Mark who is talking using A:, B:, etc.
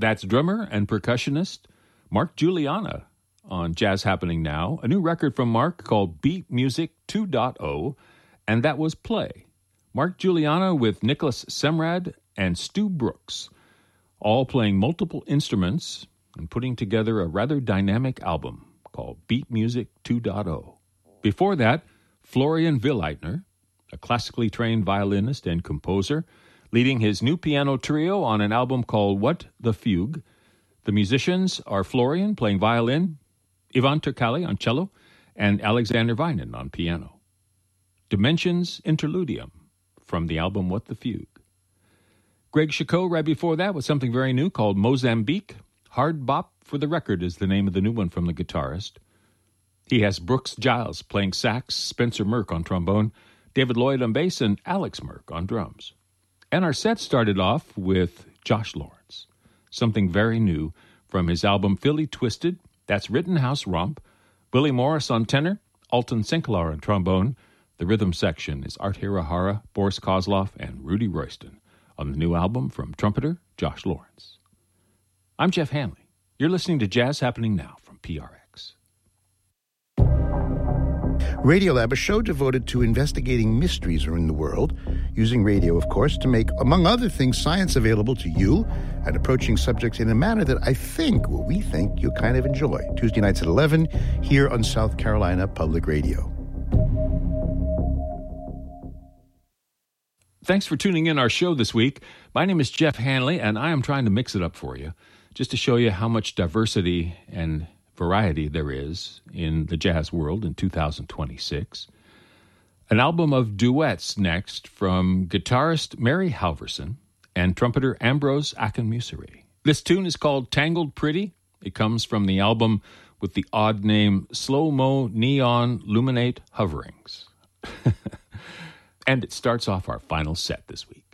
A: That's drummer and percussionist Mark Guiliana on Jazz Happening Now, a new record from Mark called Beat Music 2.0, and that was Play. Mark Guiliana with Nicholas Semrad and Stu Brooks, all playing multiple instruments and putting together a rather dynamic album called Beat Music 2.0. Before that, Florian Willeitner, a classically trained violinist and composer, leading his new piano trio on an album called What the Fugue. The musicians are Florian playing violin, Ivan Turkali on cello, and Alexander Vinen on piano. Dimensions Interludium from the album What the Fugue. Greg Chicot right before that with something very new called Mozambique. Hard Bop for the Record is the name of the new one from the guitarist. He has Brooks Giles playing sax, Spencer Merck on trombone, David Lloyd on bass, and Alex Merck on drums. And our set started off with Josh Lawrence, something very new from his album Philly Twisted. That's Rittenhouse Romp. Willie Morris on tenor, Alton Sinclair on trombone. The rhythm section is Art Hirahara, Boris Kozlov, and Rudy Royston on the new album from trumpeter Josh Lawrence. I'm Jeff Hanley. You're listening to Jazz Happening Now from PRX.
B: Radiolab, a show devoted to investigating mysteries around the world, using radio, of course, to make, among other things, science available to you and approaching subjects in a manner that we think you'll kind of enjoy. Tuesday nights at 11 here on South Carolina Public Radio.
A: Thanks for tuning in our show this week. My name is Jeff Hanley, and I am trying to mix it up for you, just to show you how much diversity and variety there is in the jazz world in 2026. An album of duets next from guitarist Mary Halverson and trumpeter Ambrose Akinmusire. This tune is called Tangled Pretty. It comes from the album with the odd name Slow-Mo Neon Luminate Hoverings. And it starts off our final set this week.